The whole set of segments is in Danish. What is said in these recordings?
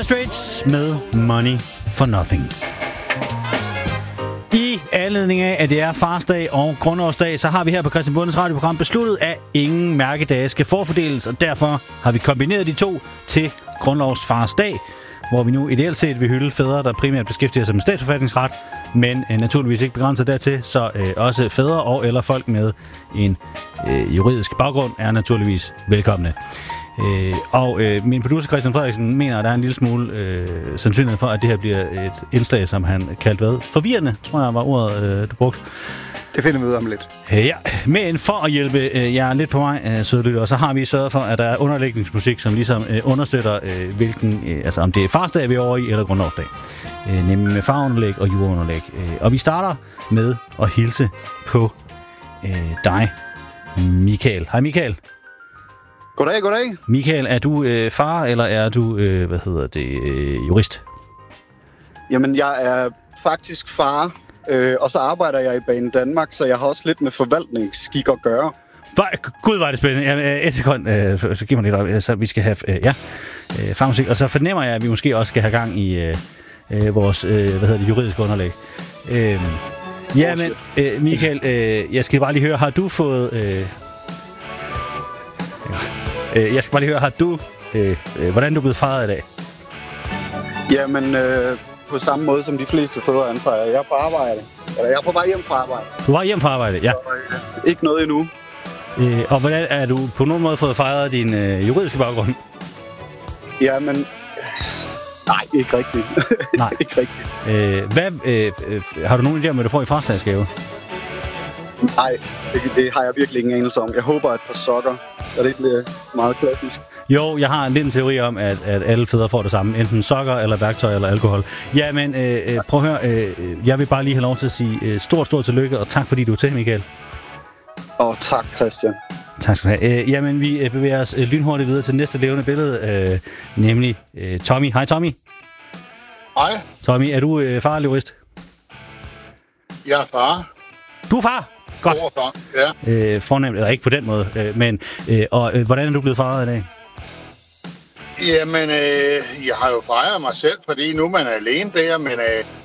Dire Straits med Money for Nothing. I anledning af, at det er farsdag og grundlovsdag, så har vi her på Christian Bondes radioprogram besluttet, at ingen mærkedage skal forfordeles, og derfor har vi kombineret de to til grundlovsfarsdag, hvor vi nu ideelt set vil hylde fædre, der primært beskæftiger sig med statsforfatningsret, men naturligvis ikke begrænset dertil, så også fædre og eller folk med en juridisk baggrund er naturligvis velkomne. Min producer Christian Frederiksen mener, at der er en lille smule sandsynlighed for, at det her bliver et indslag, som han kaldte hvad? Forvirrende, tror jeg var ordet, du brugte. Det finder vi ud om lidt. Ja, men for at hjælpe jer lidt på vej, søde lyttere, så har vi sørget for, at der er underlægningsmusik, som ligesom understøtter, altså om det er farsdag, vi er over i, eller grundlovsdag. Nemlig med farunderlæg og juraunderlæg. Og vi starter med at hilse på dig, Michael. Hej Michael. Goddag, goddag. Michael, er du far, eller er du, jurist? Jamen, jeg er faktisk far, og så arbejder jeg i Banen Danmark, så jeg har også lidt med forvaltningsskik at gøre. Gud, var det spændende. Et sekund, så giv mig lidt, så vi skal have farmusik, og så fornemmer jeg, at vi måske også skal have gang i vores, juridiske underlæg. Michael, jeg skal bare lige høre, har du fået... Jeg skal bare lige høre, har du... hvordan er du blevet faret i dag? Jamen, på samme måde som de fleste fædre antager jeg. Jeg er på arbejde. Eller jeg er på vej hjem fra arbejde. Du var hjem fra arbejde, ja. Ikke noget endnu. Og hvordan er du på nogen måde fået fejret din juridiske baggrund? Jamen... Nej, ikke rigtigt. Nej. Ikke rigtigt. Har du nogen idé om, hvad du får i farsdagsgave? Nej, det har jeg virkelig ingen anelse om. Jeg håber, at et par sokker, og det bliver meget klassisk. Jo, jeg har en lille teori om, at alle fædre får det samme. Enten sokker, eller værktøj, eller alkohol. Ja, men prøv at høre. Jeg vil bare lige have lov til at sige stort tillykke, og tak fordi du er til, Michael. Og tak, Christian. Tak skal du have. Jamen, vi bevæger os lynhurtigt videre til næste levende billede, nemlig Tommy. Hej, Tommy. Hej. Tommy, er du far eller jurist? Jeg er far. Du er far? Godt. Far, ja. Fornemt, eller ikke på den måde, men hvordan er du blevet faret i dag? Jamen, jeg har jo fejret mig selv, fordi nu man er alene der, men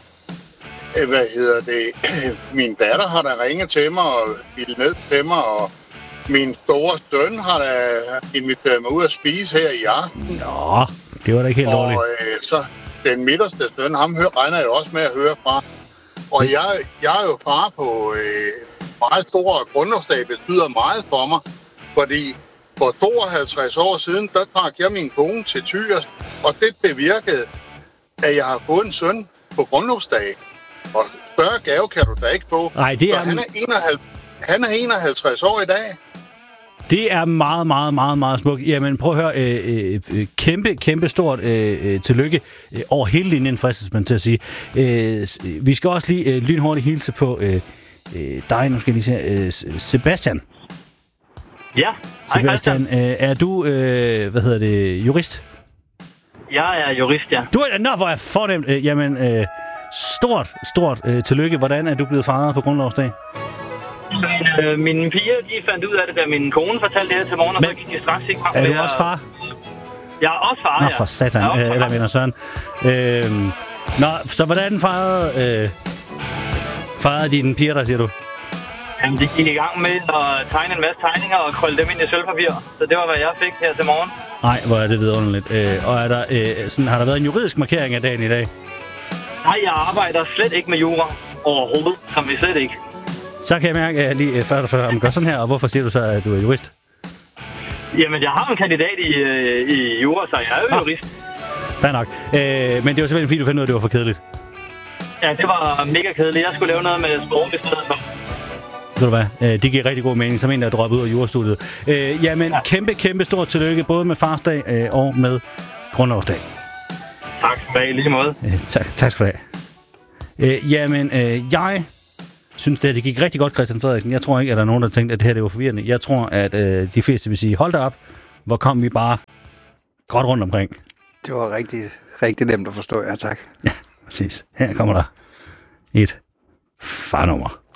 min datter har da ringet til mig og vildt ned til mig, og min store søn har da inviteret mig ud at spise her i aften. Nå, det var da ikke helt dårligt. Og så den midterste søn, ham regner jeg også med at høre fra. Og jeg er jo far på meget stor grundlovsdag, betyder meget for mig, fordi for 52 år siden, der trak jeg min kone til Tyrs, og det bevirkede, at jeg har fået en søn på grundlovsdag. Og større gave kan du da ikke få. Nej, det er... Han er 51 år i dag. Det er meget, meget, meget, meget smukt. Jamen, prøv at høre. Kæmpe stort tillykke over hele linjen, fristes man til at sige. Vi skal også lige lynhurtigt hilse på dig. Nu skal jeg lige se. Sebastian. Ja, Sebastian, er du, jurist? Jeg er jurist, ja. Du er... Nå, hvor er fornemt. Jamen, stort tillykke. Hvordan er du blevet faret på grundlovsdag? Mine piger, de fandt ud af det, da min kone fortalte det her til morgen, og så gik de straks ikke frem. Er du også far? Jeg er også far, ja. Nå, for satan, eller mener Søren. Så hvordan fejrede dine piger der, siger du? Jamen, de gik i gang med at tegne en masse tegninger og krølle dem ind i sølvpapir. Så det var, hvad jeg fik her til morgen. Nej, hvor er det vidunderligt. Og er der, har der været en juridisk markering af dagen i dag? Nej, jeg arbejder slet ikke med jura overhovedet, som vi slet ikke. Så kan jeg mærke, at jeg lige før om gør sådan her, og hvorfor siger du så, at du er jurist? Jamen, jeg har en kandidat i jura, så jeg er jo jurist. Fair nok. Men det var simpelthen fordi, du fandt ud af, at det var for kedeligt. Ja, det var mega kedeligt. Jeg skulle lave noget med sprog i stedet for. Ved du hvad? Det giver rigtig god mening, som en, der er droppet ud af jurastudiet. Jamen, kæmpe stort tillykke, både med farsdag og med grundlovsdag. Tak skal du have, lige måde. Tak skal du have. Jeg synes, det gik rigtig godt, Christian Frederiksen. Jeg tror ikke, at der er nogen, der tænkte, at det her det var forvirrende. Jeg tror, at de fleste vil sige, hold da op, hvor kom vi bare godt rundt omkring. Det var rigtig nemt at forstå, ja tak. Ja, præcis. Her kommer der et farnummer.